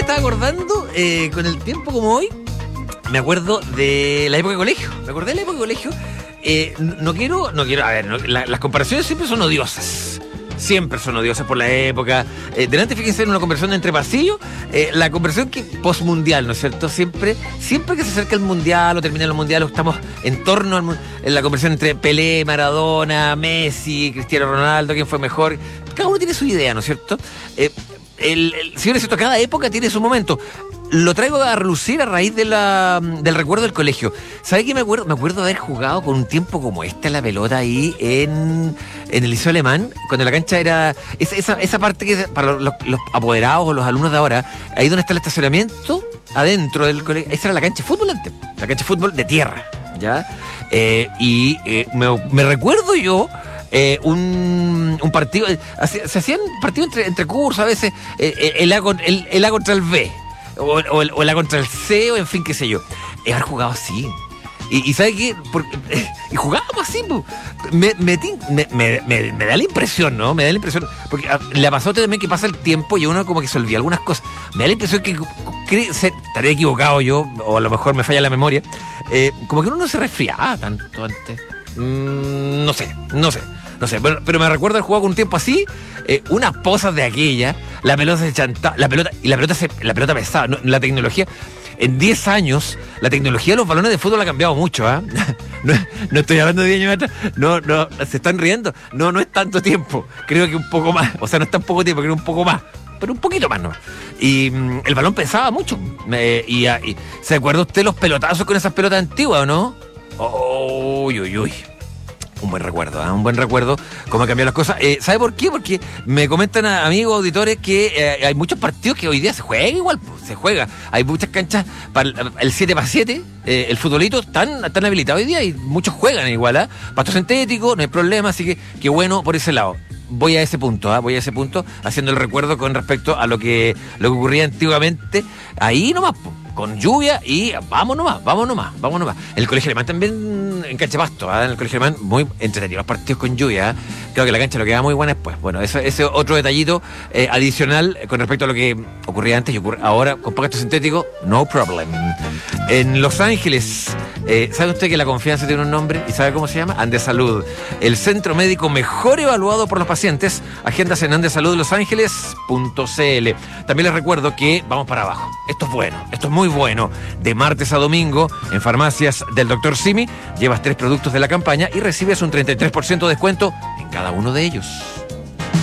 estaba acordando, con el tiempo como hoy, me acuerdo de la época de colegio. Me acordé de la época de colegio. No quiero, a ver, las comparaciones siempre son odiosas. Siempre son odiosas por la época. Delante, fíjense, en una conversación entre pasillos, la conversación que postmundial, ¿no es cierto? Siempre que se acerca el mundial o termina el mundial, o estamos en torno en la conversación entre Pelé, Maradona, Messi, Cristiano Ronaldo, quién fue mejor. Cada uno tiene su idea, ¿no es cierto? Si bien es cierto, cada época tiene su momento. Lo traigo a relucir a raíz del recuerdo del colegio. ¿Sabe qué me acuerdo? Me acuerdo de haber jugado con un tiempo como la pelota ahí en el Liceo Alemán, cuando la cancha era esa parte que para los apoderados o los alumnos de ahora, ahí donde está el estacionamiento, adentro del colegio, esa era la cancha de fútbol antes, la cancha de fútbol de tierra, ¿ya? Me recuerdo yo un partido, se hacían partidos entre cursos a veces, el A contra el B. O el A contra el C, o en fin, qué sé yo. Haber jugado así. Y ¿sabe qué? Y jugábamos así, pues. Me da la impresión, ¿no? Me da la impresión. Porque le ha pasado también que pasa el tiempo y uno como que se olvida algunas cosas. Me da la impresión que estaré equivocado yo, o a lo mejor me falla la memoria. Como que uno no se resfriaba tanto antes. No sé. Pero me recuerdo el juego con un tiempo así, unas posas de aquella, la pelota se chantaba, la pelota pesaba, ¿no? La tecnología, en 10 años, la tecnología de los balones de fútbol ha cambiado mucho, ¿ah? No estoy hablando de 10 años atrás, no, se están riendo, no es tanto tiempo, creo que un poco más, o sea, no es tan poco tiempo, creo un poco más, pero un poquito más, ¿no? Y el balón pesaba mucho, y ¿se acuerda usted los pelotazos con esas pelotas antiguas, o no? Uy. Un buen recuerdo, cómo han cambiado las cosas. ¿Sabe por qué? Porque me comentan amigos auditores que hay muchos partidos que hoy día se juega igual, pues, se juega. Hay muchas canchas para el 7x7, el futbolito están habilitados hoy día y muchos juegan igual, ¿eh? Pasto sintético, no hay problema, así que qué bueno por ese lado. Voy a ese punto, haciendo el recuerdo con respecto a lo que ocurría antiguamente, ahí nomás, con lluvia y vamos nomás. En el Colegio Alemán también, en cancha pasto, en el Colegio Alemán, muy entretenido los partidos con lluvia, creo que la cancha lo queda muy buena después. Bueno, ese otro detallito adicional con respecto a lo que ocurría antes y ocurre ahora con pasto sintético, no problem. En Los Ángeles, ¿sabe usted que la confianza tiene un nombre? ¿Y sabe cómo se llama? Andesalud, el centro médico mejor evaluado por los pacientes. Agendas en andesaludlosangeles.cl. También les recuerdo que vamos para abajo. Esto es muy bueno. De martes a domingo, en farmacias del Dr. Simi, llevas 3 productos de la campaña y recibes un 33% de descuento en cada uno de ellos.